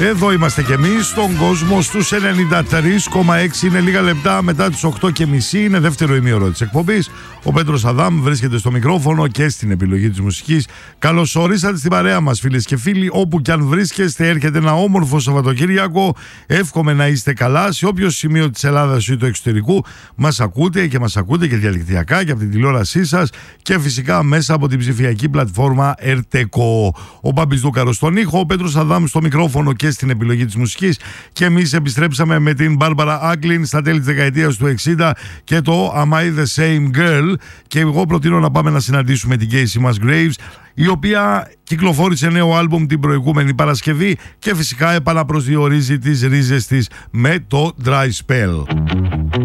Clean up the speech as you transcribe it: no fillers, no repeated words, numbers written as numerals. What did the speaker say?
Εδώ είμαστε κι εμείς στον κόσμο στους 93,6. Είναι λίγα λεπτά μετά τις 8:30. Είναι δεύτερο ημίωρο της εκπομπής. Ο Πέτρος Αδάμ βρίσκεται στο μικρόφωνο και στην επιλογή της μουσικής. Καλώς ορίσατε στην παρέα μας, φίλες και φίλοι. Όπου κι αν βρίσκεστε, έρχεται ένα όμορφο Σαββατοκύριακο. Εύχομαι να είστε καλά σε όποιο σημείο της Ελλάδας ή του εξωτερικού μας ακούτε και διαδικτυακά και από την τηλεόρασή σας και φυσικά μέσα από την ψηφιακή πλατφόρμα Ερτεκό. Ο Μπάμπης Δούκαρος στον ήχο, ο Πέτρος Αδάμ στο μικρόφωνο και στην επιλογή της μουσικής. Και εμείς επιστρέψαμε με την Μπάρμπαρα Άγκλιν στα τέλη της δεκαετίας του 60 και το Am I the Same Girl. Και εγώ προτείνω να πάμε να συναντήσουμε την Casey Musgraves, η οποία κυκλοφόρησε νέο άλμπουμ την προηγούμενη Παρασκευή και φυσικά επαναπροσδιορίζει τις ρίζες της με το Dry Spell.